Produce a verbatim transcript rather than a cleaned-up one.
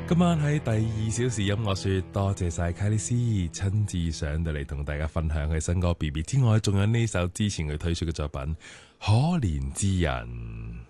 今晚喺第二小時音樂說，多謝晒卡里斯親自上到嚟同大家分享佢新歌 B B 之外，仲有呢首之前佢推出嘅作品《可憐之人》。